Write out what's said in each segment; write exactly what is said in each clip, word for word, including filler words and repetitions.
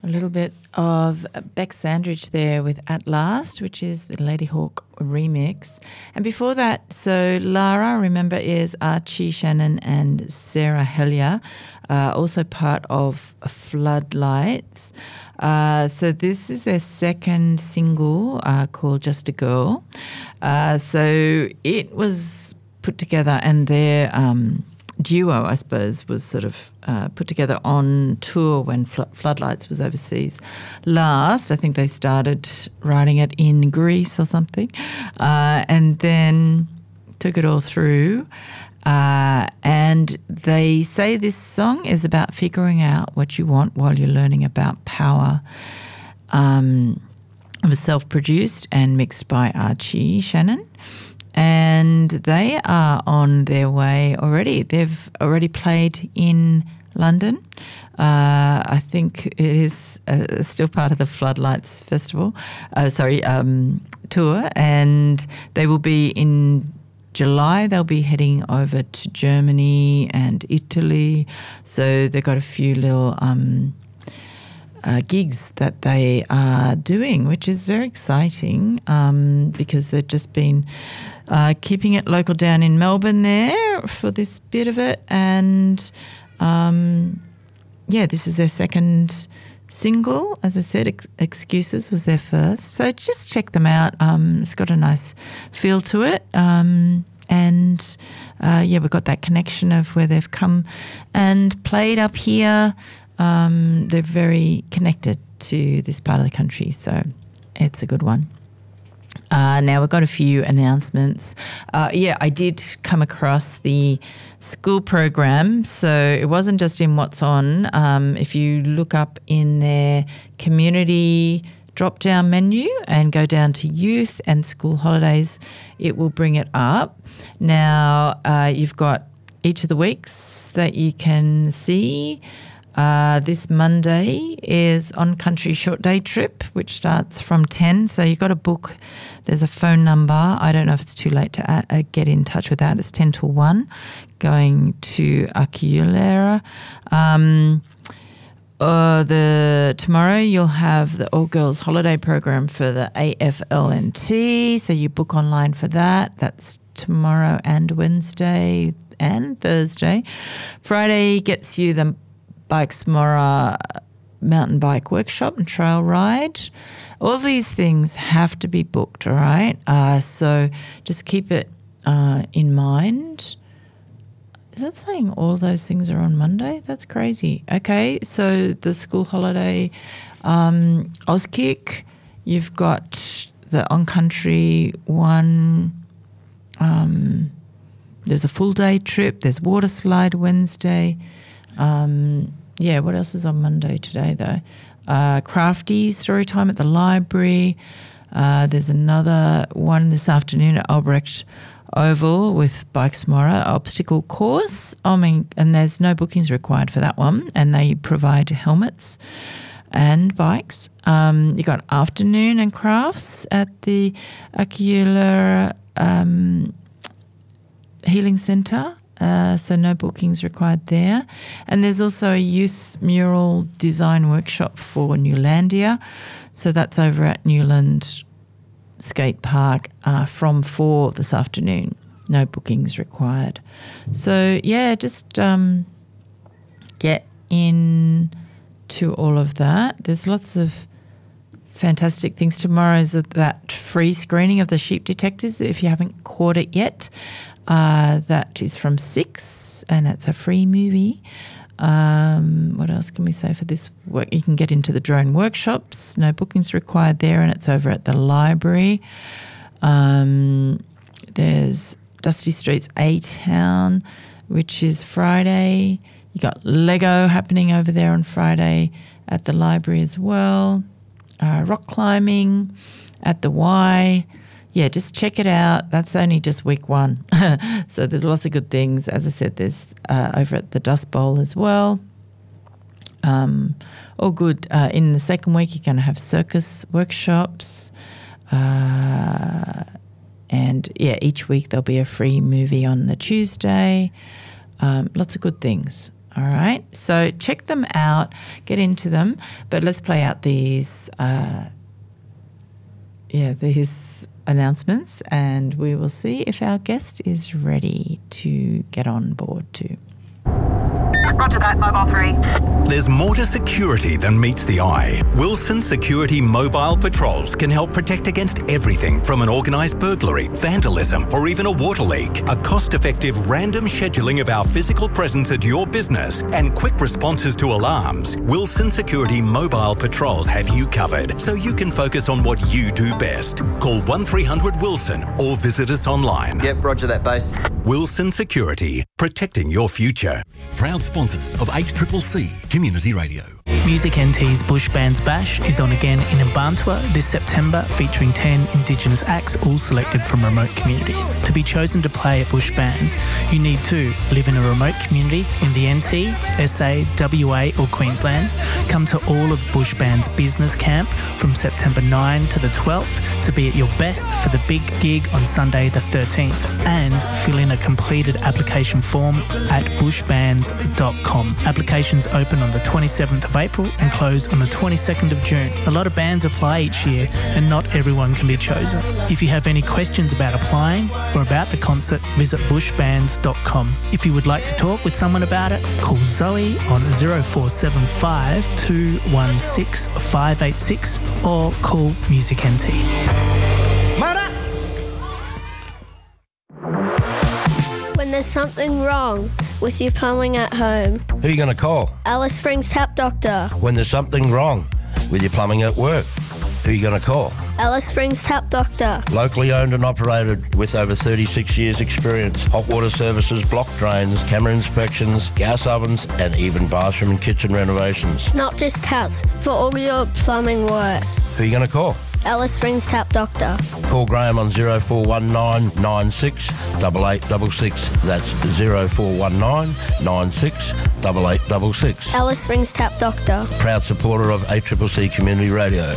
A little bit of Beck Sandridge there with At Last, which is the Ladyhawke remix. And before that, so Lara, remember, is Archie Shannon and Sarah Hellier, uh, also part of Floodlights. Uh, so this is their second single uh, called Just a Girl. Uh, so it was put together and their um, duo, I suppose, was sort of uh, put together on tour when Fl- Floodlights was overseas last. I think they started writing it in Greece or something, uh, and then took it all through. Uh, and they say this song is about figuring out what you want while you're learning about power. Um, it was self-produced and mixed by Archie Shannon. And they are on their way already. They've already played in London. Uh, I think it is uh, still part of the Floodlights Festival, uh, sorry, um, tour. And they will be in July. They'll be heading over to Germany and Italy. So they've got a few little um, uh, gigs that they are doing, which is very exciting um, because they've just been Uh, keeping it local down in Melbourne there for this bit of it. And, um, yeah, this is their second single. As I said, Ex- Excuses was their first. So just check them out. Um, it's got a nice feel to it. Um, and, uh, yeah, we've got that connection of where they've come and played up here. Um, they're very connected to this part of the country. So it's a good one. Uh, now, we've got a few announcements. Uh, yeah, I did come across the school program. So it wasn't just in What's On. Um, if you look up in their community drop-down menu and go down to youth and school holidays, it will bring it up. Now, uh, you've got each of the weeks that you can see. Uh, this Monday is On Country Short Day Trip, which starts from ten. So you've got to book. There's a phone number. I don't know if it's too late to uh, get in touch with that. It's ten till one, going to Acuilera. Um, uh, the tomorrow you'll have the All Girls Holiday Program for the A F L N T. So you book online for that. That's tomorrow and Wednesday and Thursday. Friday gets you the Bikesmora mountain bike workshop and trail ride. All these things have to be booked, all right? Uh, so just keep it uh, in mind. Is that saying all of those things are on Monday? That's crazy. Okay, so the school holiday, um, Auskick, you've got the on-country one. Um, there's a full-day trip. There's water slide Wednesday. Um, yeah, what else is on Monday today, though? Uh, crafty story time at the library. Uh, there's another one this afternoon at Albrecht Oval with Bikesmora obstacle course. I mean, and there's no bookings required for that one, and they provide helmets and bikes. Um, you got afternoon and crafts at the Acuilera um, Healing Centre. Uh, so no bookings required there. And there's also a youth mural design workshop for Newlandia. So that's over at Newland Skate Park uh, from four this afternoon. No bookings required. So, yeah, just um, get in to all of that. There's lots of fantastic things. Tomorrow is that free screening of The Sheep Detectives, if you haven't caught it yet. Uh, that is from six, and it's a free movie. Um, what else can we say for this work? You can get into the drone workshops. No bookings required there, and it's over at the library. Um, there's Dusty Streets A-Town, which is Friday. You got Lego happening over there on Friday at the library as well. Uh, rock climbing at the Y. Yeah, just check it out. That's only just week one. So there's lots of good things. As I said, there's uh, over at the Dust Bowl as well. Um, all good. Uh, in the second week, you're going to have circus workshops. Uh, and, yeah, each week there'll be a free movie on the Tuesday. Um, lots of good things. All right. So check them out, get into them. But let's play out these, uh, yeah, these announcements, and we will see if our guest is ready to get on board too. Roger that, Mobile three. There's more to security than meets the eye. Wilson Security Mobile Patrols can help protect against everything from an organised burglary, vandalism, or even a water leak. A cost-effective random scheduling of our physical presence at your business and quick responses to alarms. Wilson Security Mobile Patrols have you covered, so you can focus on what you do best. Call one three hundred Wilson or visit us online. Yep, roger that, base. Wilson Security, protecting your future. Proud sponsors of H C C C Community Radio. Music N T's Bush Bands Bash is on again in Mbantua this September, featuring ten Indigenous acts, all selected from remote communities. To be chosen to play at Bush Bands, you need to live in a remote community in the N T, S A, W A or Queensland. Come to all of Bush Bands Business Camp from September ninth to the twelfth to be at your best for the big gig on Sunday the thirteenth, and fill in a completed application form at bush bands dot com. Applications open on the twenty-seventh of April and close on the twenty-second of June. A lot of bands apply each year and not everyone can be chosen. If you have any questions about applying or about the concert, visit bush bands dot com. If you would like to talk with someone about it, call Zoe on zero four seven five, two one six, five eight six or call Music N T. When there's something wrong with your plumbing at home, who are you going to call? Alice Springs Tap Doctor. When there's something wrong with your plumbing at work, who are you going to call? Alice Springs Tap Doctor. Locally owned and operated with over thirty-six years experience. Hot water services, block drains, camera inspections, gas ovens and even bathroom and kitchen renovations. Not just taps, for all your plumbing works. Who are you going to call? Alice Springs Tap Doctor. Call Graham on zero four one nine, nine six, eight eight six six. That's zero four one nine, nine six, eight eight six six. Alice Springs Tap Doctor. Proud supporter of A C C C Community Radio.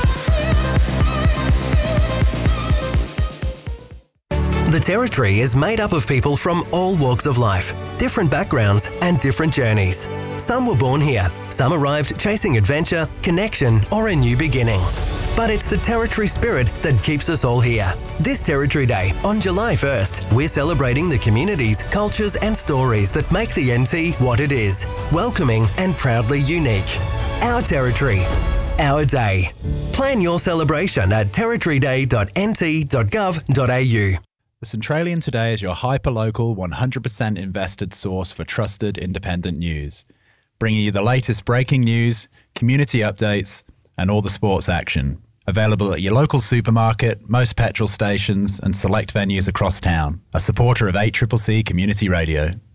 The Territory is made up of people from all walks of life, different backgrounds and different journeys. Some were born here, some arrived chasing adventure, connection or a new beginning. But it's the Territory spirit that keeps us all here. This Territory Day, on July first, we're celebrating the communities, cultures and stories that make the N T what it is, welcoming and proudly unique. Our Territory, our day. Plan your celebration at territory day dot n t dot gov dot a u. The Centralian Today is your hyper-local, one hundred percent invested source for trusted independent news, bringing you the latest breaking news, community updates, and all the sports action. Available at your local supermarket, most petrol stations, and select venues across town. A supporter of A C C C Community Radio.